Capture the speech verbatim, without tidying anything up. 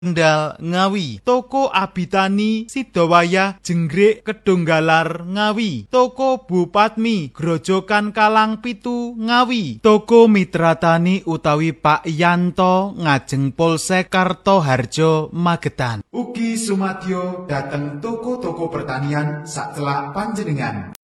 Kendal Ngawi, Toko Abitani Sidowayah Jenggrik Kedunggalar Ngawi, Toko Bupatmi Grojogan Kalang Pitu Ngawi, Toko Mitratani utawi Pak Yanto ngajeng Polsek Kartoharjo Magetan. Ugi sumadyo dateng toko-toko pertanian sacelak panjenengan.